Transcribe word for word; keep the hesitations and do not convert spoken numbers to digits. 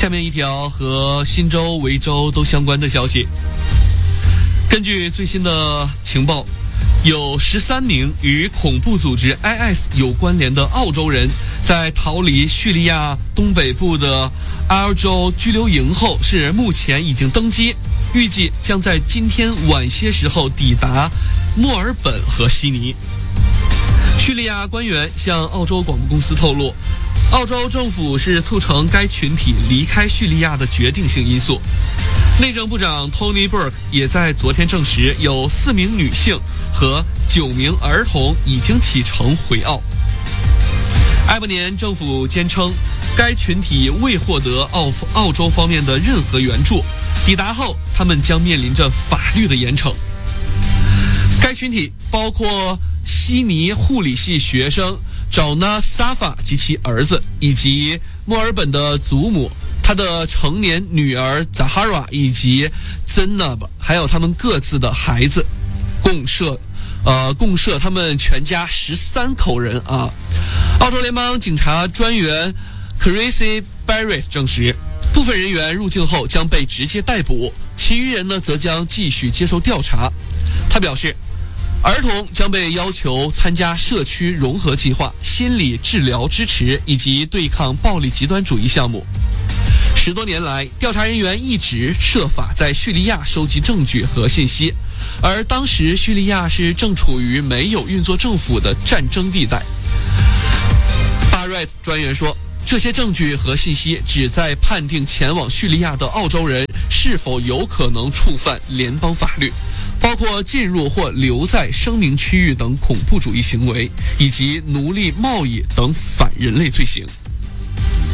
下面一条和新州、维州都相关的消息。根据最新的情报，有十三名与恐怖组织 I S 有关联的澳洲人，在逃离叙利亚东北部的阿尔州拘留营后，是目前已经登机，预计将在今天晚些时候抵达墨尔本和悉尼。叙利亚官员向澳洲广播公司透露，澳洲政府是促成该群体离开叙利亚的决定性因素。内政部长 Tony Burke 也在昨天证实，有四名女性和九名儿童已经启程回澳。埃伯年政府坚称，该群体未获得澳澳洲方面的任何援助，抵达后他们将面临着法律的严惩。该群体包括悉尼护理系学生找纳萨法及其儿子，以及墨尔本的祖母，他的成年女儿 Zahara 以及 Zainab， 还有他们各自的孩子，共设呃共设他们全家十三口人啊。澳洲联邦警察专员 Chrissy Barrett 证实，部分人员入境后将被直接逮捕，其余人呢则将继续接受调查。他表示，儿童将被要求参加社区融合计划、心理治疗支持以及对抗暴力极端主义项目。十多年来，调查人员一直设法在叙利亚收集证据和信息，而当时叙利亚是正处于没有运作政府的战争地带。巴瑞专员说，这些证据和信息旨在判定前往叙利亚的澳洲人是否有可能触犯联邦法律，包括进入或留在声明区域等恐怖主义行为，以及奴隶贸易等反人类罪行。